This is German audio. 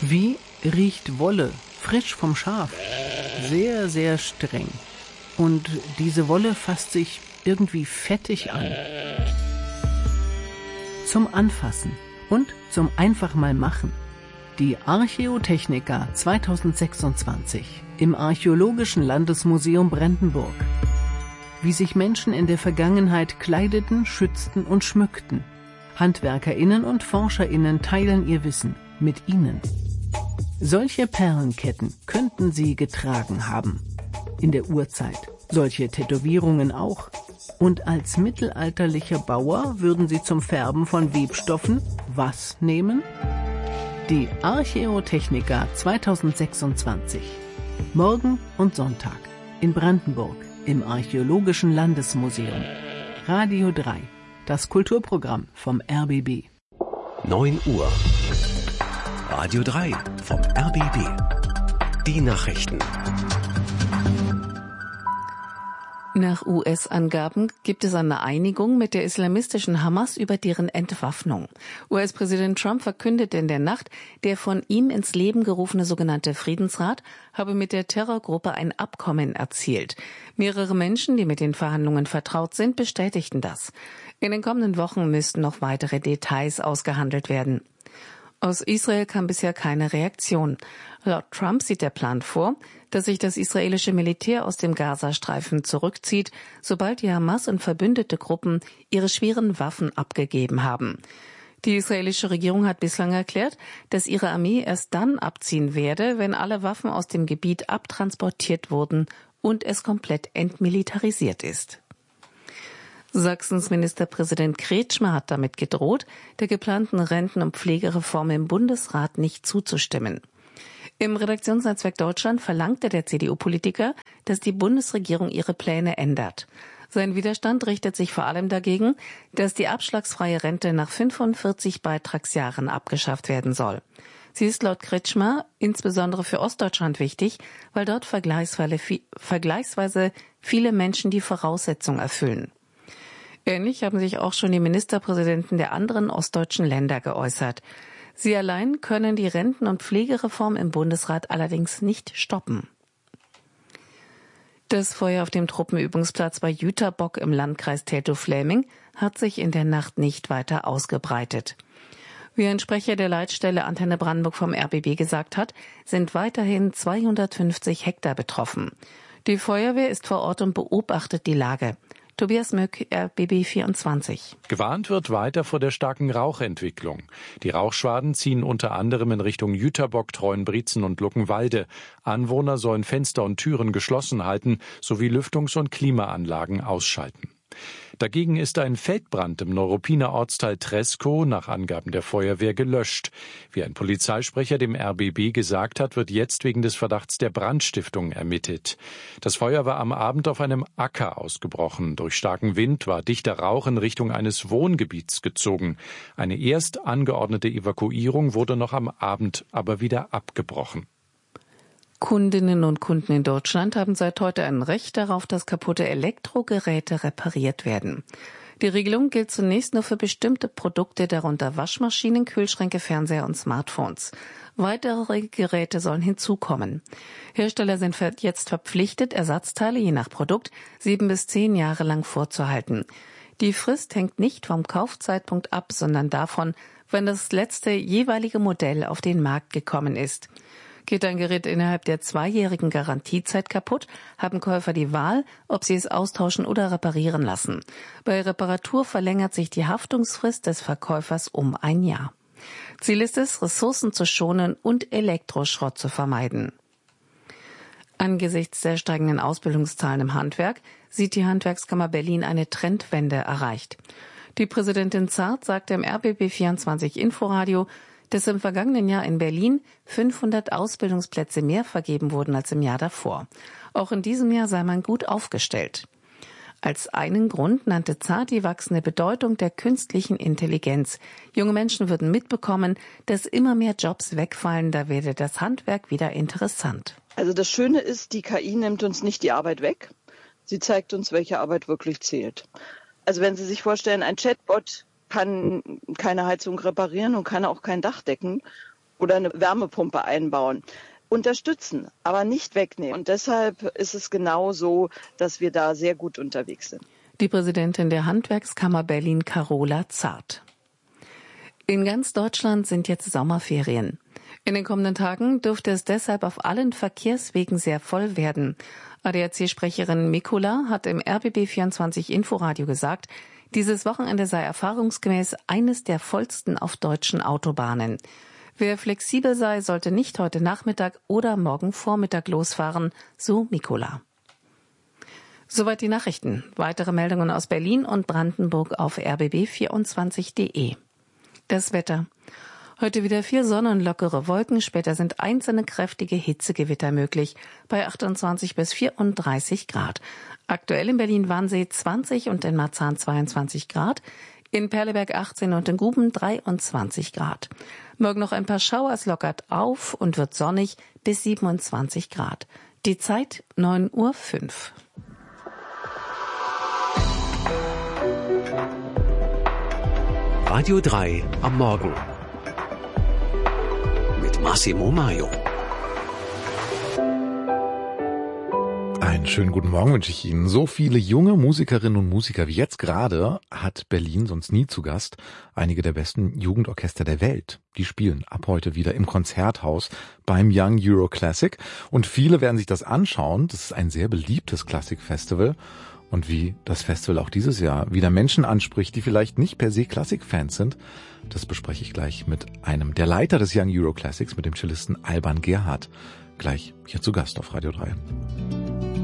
Wie riecht Wolle, frisch vom Schaf? Sehr, sehr streng. Und diese Wolle fasst sich irgendwie fettig an. Zum Anfassen und zum einfach mal machen. Die Archäotechnica 2026 im Archäologischen Landesmuseum Brandenburg. Wie sich Menschen in der Vergangenheit kleideten, schützten und schmückten. HandwerkerInnen und ForscherInnen teilen ihr Wissen mit Ihnen. Solche Perlenketten könnten Sie getragen haben. In der Urzeit. Solche Tätowierungen auch. Und als mittelalterlicher Bauer würden Sie zum Färben von Webstoffen was nehmen? Die Archäotechnica 2026. Morgen und Sonntag in Brandenburg im Archäologischen Landesmuseum. Radio 3, das Kulturprogramm vom RBB. 9 Uhr. Radio 3 vom RBB. Die Nachrichten. Nach US-Angaben gibt es eine Einigung mit der islamistischen Hamas über deren Entwaffnung. US-Präsident Trump verkündete in der Nacht, der von ihm ins Leben gerufene sogenannte Friedensrat habe mit der Terrorgruppe ein Abkommen erzielt. Mehrere Menschen, die mit den Verhandlungen vertraut sind, bestätigten das. In den kommenden Wochen müssten noch weitere Details ausgehandelt werden. Aus Israel kam bisher keine Reaktion. Laut Trump sieht der Plan vor, dass sich das israelische Militär aus dem Gazastreifen zurückzieht, sobald die Hamas und verbündete Gruppen ihre schweren Waffen abgegeben haben. Die israelische Regierung hat bislang erklärt, dass ihre Armee erst dann abziehen werde, wenn alle Waffen aus dem Gebiet abtransportiert wurden und es komplett entmilitarisiert ist. Sachsens Ministerpräsident Kretschmer hat damit gedroht, der geplanten Renten- und Pflegereform im Bundesrat nicht zuzustimmen. Im Redaktionsnetzwerk Deutschland verlangte der CDU-Politiker, dass die Bundesregierung ihre Pläne ändert. Sein Widerstand richtet sich vor allem dagegen, dass die abschlagsfreie Rente nach 45 Beitragsjahren abgeschafft werden soll. Sie ist laut Kretschmer insbesondere für Ostdeutschland wichtig, weil dort vergleichsweise viele Menschen die Voraussetzung erfüllen. Ähnlich haben sich auch schon die Ministerpräsidenten der anderen ostdeutschen Länder geäußert. Sie allein können die Renten- und Pflegereform im Bundesrat allerdings nicht stoppen. Das Feuer auf dem Truppenübungsplatz bei Jüterbock im Landkreis Teltow-Fläming hat sich in der Nacht nicht weiter ausgebreitet. Wie ein Sprecher der Leitstelle Antenne Brandenburg vom RBB gesagt hat, sind weiterhin 250 Hektar betroffen. Die Feuerwehr ist vor Ort und beobachtet die Lage. Tobias Möck, RBB 24. Gewarnt wird weiter vor der starken Rauchentwicklung. Die Rauchschwaden ziehen unter anderem in Richtung Jüterbock, Treuenbrietzen und Luckenwalde. Anwohner sollen Fenster und Türen geschlossen halten sowie Lüftungs- und Klimaanlagen ausschalten. Dagegen ist ein Feldbrand im Neuruppiner Ortsteil Treskow nach Angaben der Feuerwehr gelöscht. Wie ein Polizeisprecher dem RBB gesagt hat, wird jetzt wegen des Verdachts der Brandstiftung ermittelt. Das Feuer war am Abend auf einem Acker ausgebrochen. Durch starken Wind war dichter Rauch in Richtung eines Wohngebiets gezogen. Eine erst angeordnete Evakuierung wurde noch am Abend aber wieder abgebrochen. Kundinnen und Kunden in Deutschland haben seit heute ein Recht darauf, dass kaputte Elektrogeräte repariert werden. Die Regelung gilt zunächst nur für bestimmte Produkte, darunter Waschmaschinen, Kühlschränke, Fernseher und Smartphones. Weitere Geräte sollen hinzukommen. Hersteller sind jetzt verpflichtet, Ersatzteile je nach Produkt 7 bis 10 Jahre lang vorzuhalten. Die Frist hängt nicht vom Kaufzeitpunkt ab, sondern davon, wann das letzte jeweilige Modell auf den Markt gekommen ist. Geht ein Gerät innerhalb der 2-jährigen Garantiezeit kaputt, haben Käufer die Wahl, ob sie es austauschen oder reparieren lassen. Bei Reparatur verlängert sich die Haftungsfrist des Verkäufers um 1 Jahr. Ziel ist es, Ressourcen zu schonen und Elektroschrott zu vermeiden. Angesichts der steigenden Ausbildungszahlen im Handwerk sieht die Handwerkskammer Berlin eine Trendwende erreicht. Die Präsidentin Zart sagte im RBB 24 Inforadio, dass im vergangenen Jahr in Berlin 500 Ausbildungsplätze mehr vergeben wurden als im Jahr davor. Auch in diesem Jahr sei man gut aufgestellt. Als einen Grund nannte Zart die wachsende Bedeutung der künstlichen Intelligenz. Junge Menschen würden mitbekommen, dass immer mehr Jobs wegfallen, da werde das Handwerk wieder interessant. Also das Schöne ist, die KI nimmt uns nicht die Arbeit weg. Sie zeigt uns, welche Arbeit wirklich zählt. Also wenn Sie sich vorstellen, ein Chatbot kann keine Heizung reparieren und kann auch kein Dach decken. oder eine Wärmepumpe einbauen. Unterstützen, aber nicht wegnehmen. Und deshalb ist es genau so, dass wir da sehr gut unterwegs sind. Die Präsidentin der Handwerkskammer Berlin, Carola Zart. In ganz Deutschland sind jetzt Sommerferien. In den kommenden Tagen dürfte es deshalb auf allen Verkehrswegen sehr voll werden. ADAC-Sprecherin Mikula hat im RBB 24 Inforadio gesagt, dieses Wochenende sei erfahrungsgemäß eines der vollsten auf deutschen Autobahnen. Wer flexibel sei, sollte nicht heute Nachmittag oder morgen Vormittag losfahren, so Mikula. Soweit die Nachrichten. Weitere Meldungen aus Berlin und Brandenburg auf rbb24.de. Das Wetter. Heute wieder viel Sonne und lockere Wolken. Später sind einzelne kräftige Hitzegewitter möglich bei 28 bis 34 Grad. Aktuell in Berlin-Wannsee 20 und in Marzahn 22 Grad. In Perleberg 18 und in Guben 23 Grad. Morgen noch ein paar Schauer, es lockert auf und wird sonnig bis 27 Grad. Die Zeit 9:05 Uhr. Radio 3 am Morgen. Mit Massimo Maio. Einen schönen guten Morgen wünsche ich Ihnen. So viele junge Musikerinnen und Musiker wie jetzt gerade hat Berlin sonst nie zu Gast. Einige der besten Jugendorchester der Welt, die spielen ab heute wieder im Konzerthaus beim Young Euro Classic. Und viele werden sich das anschauen. Das ist ein sehr beliebtes Klassikfestival. Und wie das Festival auch dieses Jahr wieder Menschen anspricht, die vielleicht nicht per se Klassikfans sind, das bespreche ich gleich mit einem der Leiter des Young Euro Classics, mit dem Cellisten Alban Gerhardt. Gleich hier zu Gast auf Radio 3.